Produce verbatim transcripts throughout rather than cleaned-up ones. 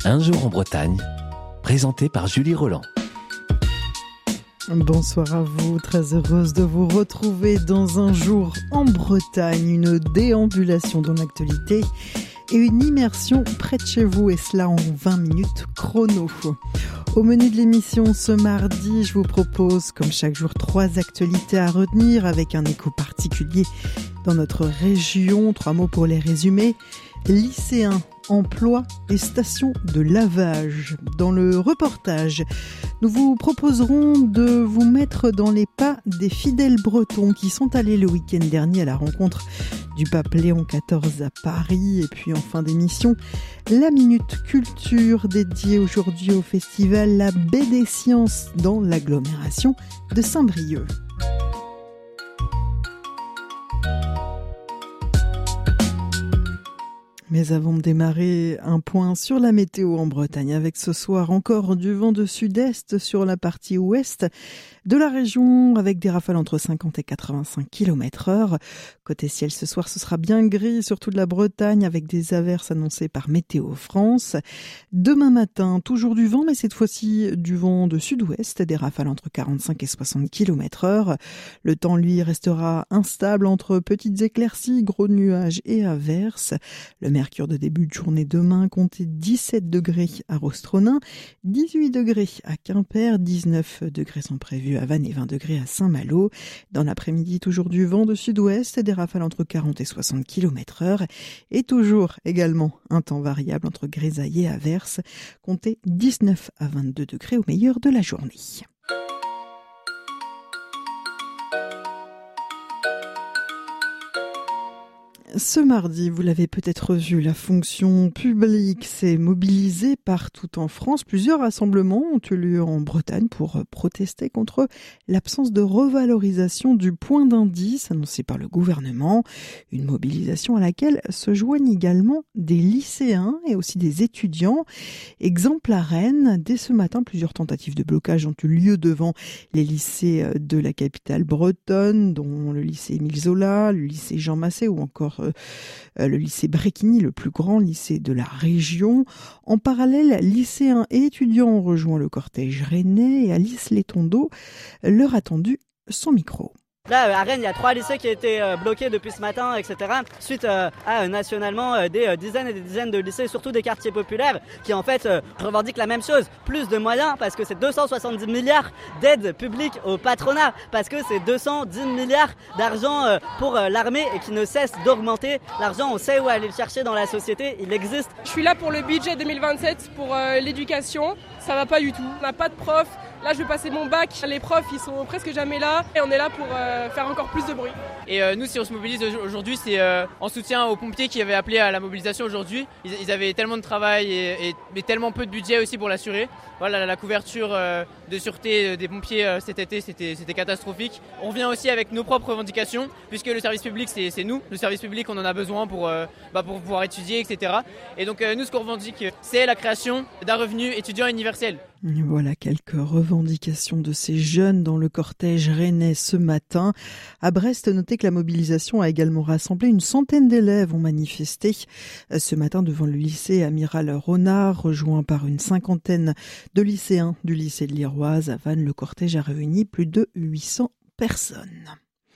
Un jour en Bretagne, présenté par Julie Roland. Bonsoir à vous, très heureuse de vous retrouver dans Un jour en Bretagne, une déambulation dans l'actualité et une immersion près de chez vous, et cela en vingt minutes chrono. Au menu de l'émission ce mardi, je vous propose, comme chaque jour, trois actualités à retenir avec un écho particulier dans notre région. Trois mots pour les résumer. Lycéens, emploi et stations de lavage. Dans le reportage, nous vous proposerons de vous mettre dans les pas des fidèles bretons qui sont allés le week-end dernier à la rencontre du pape Léon quatorze à Paris. Et puis en fin d'émission, la Minute Culture dédiée aujourd'hui au festival La Baie des Sciences dans l'agglomération de Saint-Brieuc. Mais avant de démarrer, un point sur la météo en Bretagne, avec ce soir encore du vent de sud-est sur la partie ouest de la région, avec des rafales entre cinquante et quatre-vingt-cinq kilomètres heure. Côté ciel, ce soir, ce sera bien gris sur toute la Bretagne, avec des averses annoncées par Météo France. Demain matin, toujours du vent, mais cette fois-ci du vent de sud-ouest, des rafales entre quarante-cinq et soixante kilomètres heure. Le temps, lui, restera instable entre petites éclaircies, gros nuages et averses. Le mercure de début de journée demain, comptez dix-sept degrés à Rostronin, dix-huit degrés à Quimper, dix-neuf degrés sont prévus à Vannes et vingt degrés à Saint-Malo. Dans l'après-midi, toujours du vent de sud-ouest, des rafales entre quarante et soixante kilomètres heure et toujours également un temps variable entre grisailles et averses. Comptez dix-neuf à vingt-deux degrés au meilleur de la journée. Ce mardi, vous l'avez peut-être vu, la fonction publique s'est mobilisée partout en France. Plusieurs rassemblements ont eu lieu en Bretagne pour protester contre l'absence de revalorisation du point d'indice annoncé par le gouvernement. Une mobilisation à laquelle se joignent également des lycéens et aussi des étudiants. Exemple à Rennes, dès ce matin, plusieurs tentatives de blocage ont eu lieu devant les lycées de la capitale bretonne, dont le lycée Émile Zola, le lycée Jean Massé ou encore Euh, le lycée Bréquigny, le plus grand lycée de la région. En parallèle, lycéens et étudiants ont rejoint le cortège rennais et Alice Letondo leur a tendu son micro. Là, à Rennes, il y a trois lycées qui ont été euh, bloqués depuis ce matin, et cetera. Suite euh, à euh, nationalement euh, des euh, dizaines et des dizaines de lycées, surtout des quartiers populaires, qui en fait euh, revendiquent la même chose. Plus de moyens, parce que c'est deux cent soixante-dix milliards d'aides publiques au patronat, parce que c'est deux cent dix milliards d'argent euh, pour euh, l'armée et qui ne cesse d'augmenter. L'argent, on sait où aller le chercher dans la société, il existe. Je suis là pour le budget deux mille vingt-sept, pour euh, l'éducation. Ça va pas du tout. On n'a pas de profs. Là, je vais passer mon bac. Les profs, ils sont presque jamais là. Et on est là pour euh, faire encore plus de bruit. Et euh, nous, si on se mobilise aujourd'hui, c'est euh, en soutien aux pompiers qui avaient appelé à la mobilisation aujourd'hui. Ils, ils avaient tellement de travail et, et, et tellement peu de budget aussi pour l'assurer. Voilà, la, la couverture euh, de sûreté des pompiers euh, cet été, c'était, c'était catastrophique. On revient aussi avec nos propres revendications, puisque le service public, c'est, c'est nous. Le service public, on en a besoin pour, euh, bah, pour pouvoir étudier, et cetera. Et donc, euh, nous, ce qu'on revendique, c'est la création d'un revenu étudiant universel. Voilà quelques revendications de ces jeunes dans le cortège rennais ce matin. À Brest, notez que la mobilisation a également rassemblé une centaine d'élèves ont manifesté ce matin devant le lycée Amiral Ronard, rejoint par une cinquantaine de lycéens du lycée de l'Iroise. À Vannes, le cortège a réuni plus de huit cents personnes.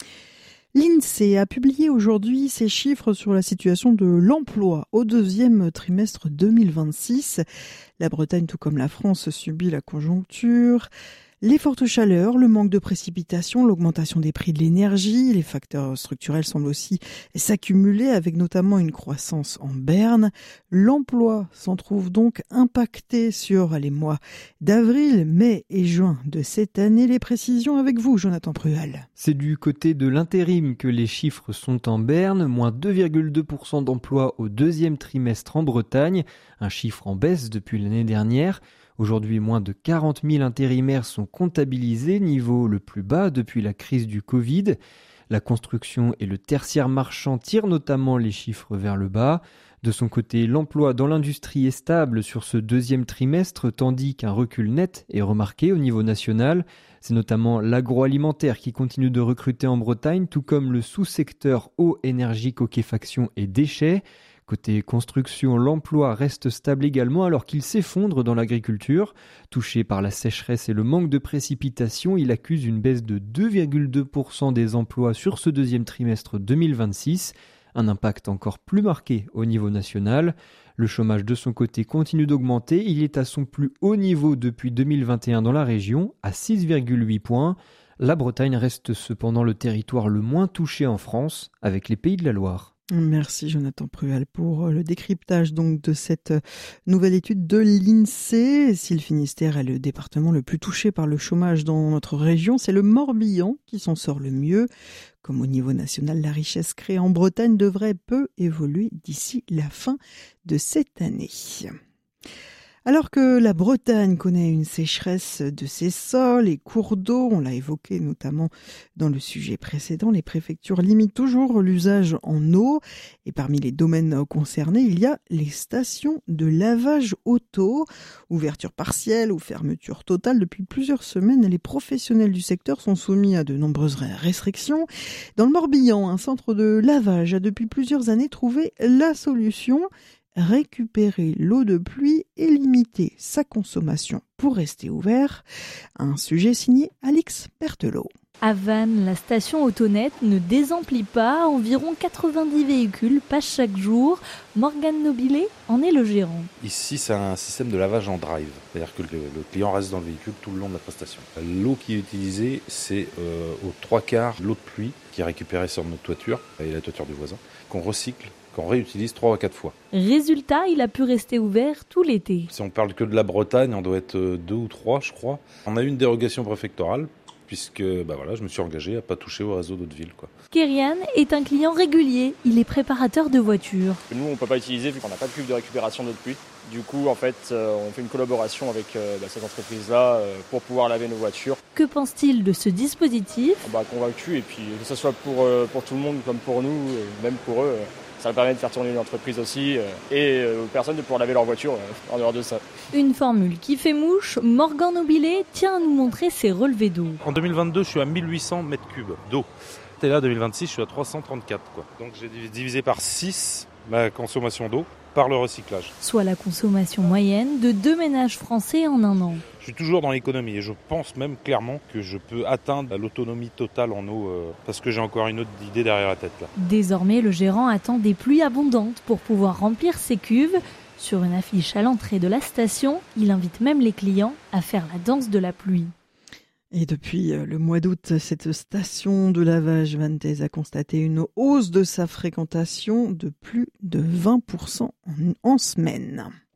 L'INSEE a publié aujourd'hui ses chiffres sur la situation de l'emploi au deuxième trimestre deux mille vingt-six. La Bretagne, tout comme la France, subit la conjoncture. Les fortes chaleurs, le manque de précipitations, l'augmentation des prix de l'énergie, les facteurs structurels semblent aussi s'accumuler avec notamment une croissance en berne. L'emploi s'en trouve donc impacté sur les mois d'avril, mai et juin de cette année. Les précisions avec vous, Jonathan Prual. C'est du côté de l'intérim que les chiffres sont en berne, moins deux virgule deux pour cent d'emplois au deuxième trimestre en Bretagne, un chiffre en baisse depuis l'année dernière. Aujourd'hui, moins de quarante mille intérimaires sont comptabilisés, niveau le plus bas depuis la crise du Covid. La construction et le tertiaire marchand tirent notamment les chiffres vers le bas. De son côté, l'emploi dans l'industrie est stable sur ce deuxième trimestre, tandis qu'un recul net est remarqué au niveau national. C'est notamment l'agroalimentaire qui continue de recruter en Bretagne, tout comme le sous-secteur eau, énergie, coquéfaction et déchets. Côté construction, l'emploi reste stable également alors qu'il s'effondre dans l'agriculture. Touché par la sécheresse et le manque de précipitations, il accuse une baisse de deux virgule deux pour cent des emplois sur ce deuxième trimestre deux mille vingt-six. Un impact encore plus marqué au niveau national. Le chômage de son côté continue d'augmenter. Il est à son plus haut niveau depuis deux mille vingt et un dans la région, à six virgule huit points. La Bretagne reste cependant le territoire le moins touché en France, avec les Pays de la Loire. Merci Jonathan Prual pour le décryptage donc de cette nouvelle étude de l'INSEE. Si le Finistère est le département le plus touché par le chômage dans notre région, c'est le Morbihan qui s'en sort le mieux. Comme au niveau national, la richesse créée en Bretagne devrait peu évoluer d'ici la fin de cette année. Alors que la Bretagne connaît une sécheresse de ses sols et cours d'eau, on l'a évoqué notamment dans le sujet précédent, les préfectures limitent toujours l'usage en eau. Et parmi les domaines concernés, il y a les stations de lavage auto. Ouverture partielle ou fermeture totale, depuis plusieurs semaines, les professionnels du secteur sont soumis à de nombreuses restrictions. Dans le Morbihan, un centre de lavage a depuis plusieurs années trouvé la solution: récupérer l'eau de pluie et limiter sa consommation pour rester ouvert. Un sujet signé Alix Berthelot. À Vannes, la station Autonet ne désemplit pas. Environ quatre-vingt-dix véhicules passent chaque jour. Morgane Nobilé en est le gérant. Ici, c'est un système de lavage en drive. C'est-à-dire que le, le client reste dans le véhicule tout le long de la prestation. L'eau qui est utilisée, c'est euh, aux trois quarts l'eau de pluie qui est récupérée sur notre toiture et la toiture du voisin, qu'on recycle, qu'on réutilise trois à quatre fois. Résultat, il a pu rester ouvert tout l'été. Si on parle que de la Bretagne, on doit être deux ou trois, je crois. On a eu une dérogation préfectorale, puisque bah voilà, je me suis engagé à ne pas toucher au réseau d'autres villes, quoi. Kérian est un client régulier. Il est préparateur de voitures. Nous, on ne peut pas utiliser vu qu'on n'a pas de cuve de récupération d'eau de pluie. Du coup, en fait, euh, on fait une collaboration avec euh, bah, cette entreprise-là euh, pour pouvoir laver nos voitures. Que pense-t-il de ce dispositif ? Bah, convaincu, et puis que ce soit pour, euh, pour tout le monde comme pour nous, et même pour eux, euh, ça permet de faire tourner une entreprise aussi euh, et euh, aux personnes de pouvoir laver leur voiture euh, en dehors de ça. Une formule qui fait mouche. Morgane Nobilé tient à nous montrer ses relevés d'eau. En deux mille vingt-deux, je suis à mille huit cents mètres cubes d'eau. Et là, deux mille vingt-six, je suis à trois cent trente-quatre, quoi. Donc j'ai divisé par six ma consommation d'eau par le recyclage. Soit la consommation moyenne de deux ménages français en un an. Je suis toujours dans l'économie et je pense même clairement que je peux atteindre l'autonomie totale en eau euh, parce que j'ai encore une autre idée derrière la tête là. Désormais, le gérant attend des pluies abondantes pour pouvoir remplir ses cuves. Sur une affiche à l'entrée de la station, il invite même les clients à faire la danse de la pluie. Et depuis le mois d'août, cette station de lavage vantaise a constaté une hausse de sa fréquentation de plus de vingt pour cent en, en semaine.